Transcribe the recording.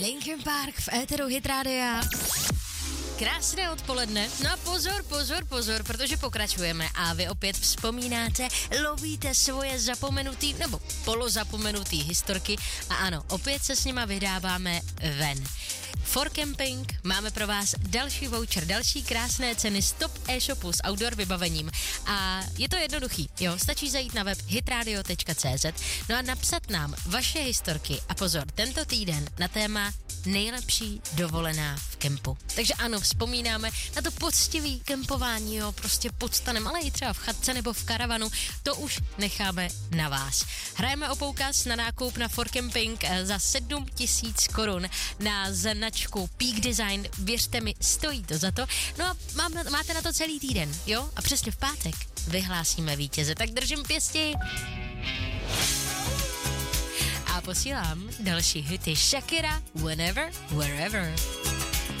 Linkin Park v éteru Hit Rádia. Krásné odpoledne. No a pozor, protože pokračujeme a vy opět vzpomínáte, lovíte svoje zapomenutý nebo polozapomenutý historky a ano, opět se s nima vydáváme ven. For Camping máme pro vás další voucher, další krásné ceny z top e-shopu s outdoor vybavením a je to jednoduchý, jo, stačí zajít na web hitradio.cz, no a napsat nám vaše historky a pozor, tento týden na téma nejlepší dovolená v kempu. Takže ano, vzpomínáme na to poctivý kempování, jo, prostě pod stanem, ale i třeba v chatce nebo v karavanu, to už necháme na vás. Hrajeme o poukaz na nákup na For Camping za 7 000 korun na značku Peak Design, věřte mi, stojí to za to. No a máte na to celý týden, jo, a přesně v pátek vyhlásíme vítěze, tak držím pěsti. A posílám další hity Shakira, Whenever, Wherever.